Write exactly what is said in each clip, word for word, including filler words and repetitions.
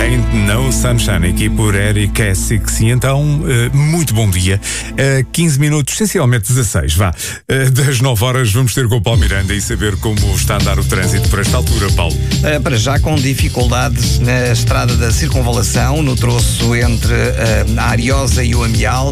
Ain't No Sunshine, aqui por Eric Essex. E então, uh, muito bom dia. Uh, quinze minutos, essencialmente dezasseis, vá. Uh, das nove horas vamos ter com o Paulo Miranda e saber como está a andar o trânsito por esta altura, Paulo. Uh, para já com dificuldades na estrada da Circunvalação, no troço entre uh, a Ariosa e o Amial, uh,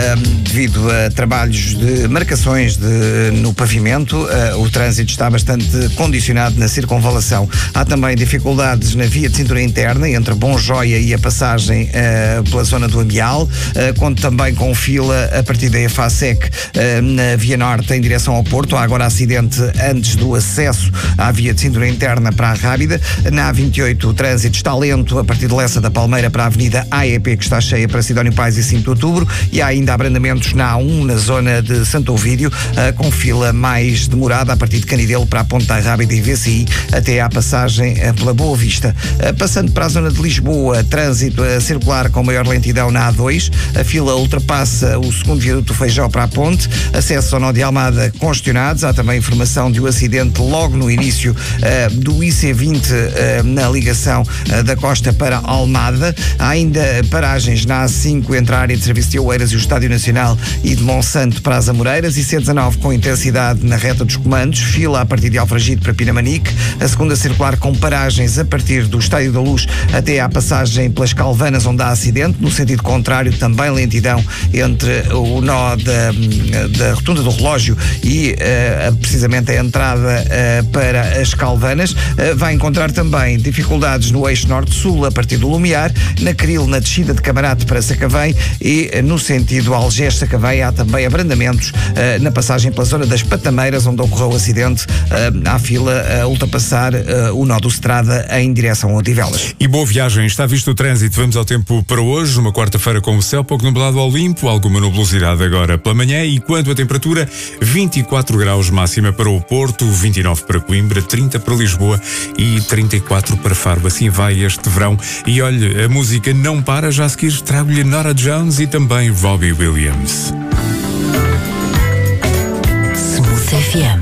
devido a trabalhos de marcações de, no pavimento. Uh, o trânsito está bastante condicionado na Circunvalação. Há também dificuldades na via de cintura interna, entre Bom Joia e a passagem uh, pela zona do Amial. Uh, conto também com fila a partir da EFASEC uh, na via norte em direção ao Porto. Há agora acidente antes do acesso à via de cintura interna para a Rábida. Na A vinte e oito o trânsito está lento a partir de Lessa da Palmeira para a Avenida A E P, que está cheia para Sidónio Pais e cinco de Outubro, e há ainda abrandamentos na A um, na zona de Santo Ovídio, uh, com fila mais demorada a partir de Canidelo para a Ponte da Rábida e V C I até à passagem uh, pela Boa Vista. Uh, passando para a zona de Lisboa, trânsito a circular com maior lentidão na A dois, a fila ultrapassa o segundo viaduto do Feijó para a Ponte, acesso ao nó de Almada congestionados. Há também informação de um acidente logo no início uh, do I C vinte uh, na ligação uh, da Costa para Almada. Há ainda paragens na A cinco entre a área de serviço de Oeiras e o Estádio Nacional e de Monsanto para as Amoreiras, e C dezanove com intensidade na reta dos comandos, fila a partir de Alfragide para Pinamanique, a segunda circular com paragens a partir do Estádio da Luz até à passagem pelas Calvanas, onde há acidente. No sentido contrário, também lentidão entre o nó da, da Rotunda do Relógio e uh, precisamente a entrada uh, para as Calvanas. Uh, vai encontrar também dificuldades no eixo norte-sul a partir do Lumiar, na Cril, na descida de Camarate para Sacavém, e uh, no sentido Algés-Sacavém há também abrandamentos uh, na passagem pela zona das Patameiras, onde ocorreu o acidente. Uh, há fila a ultrapassar uh, o nó do Estrada em direção a Odivelas. E boa viagem, está visto o trânsito. Vamos ao tempo para hoje, uma quarta-feira com o céu pouco nublado ao limpo, alguma nebulosidade agora pela manhã, e quanto à temperatura, vinte e quatro graus máxima para o Porto, vinte e nove para Coimbra, trinta para Lisboa e trinta e quatro para Faro. Assim vai este verão. E olha, a música não para, já a seguir trago-lhe Norah Jones e também Robbie Williams. Smooth F M.